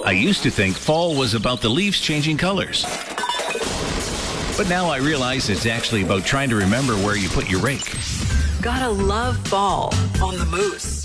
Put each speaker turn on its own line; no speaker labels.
I used to think fall was about the leaves changing colors. But now I realize it's actually about trying to remember where you put your rake.
Gotta love fall on the Moose.